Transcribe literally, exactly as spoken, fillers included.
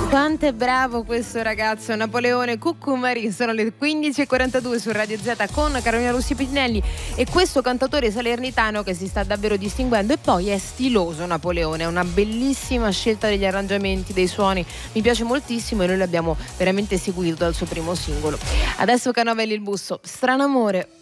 Quanto è bravo questo ragazzo, Napoleone Cucumari. Sono le quindici e quarantadue su Radio Z con Carolina Russi Pinelli e questo cantautore salernitano che si sta davvero distinguendo. E poi è stiloso Napoleone, è una bellissima scelta degli arrangiamenti, dei suoni, mi piace moltissimo e noi l'abbiamo veramente seguito dal suo primo singolo. Adesso Canovelli il Busto, Stranamore.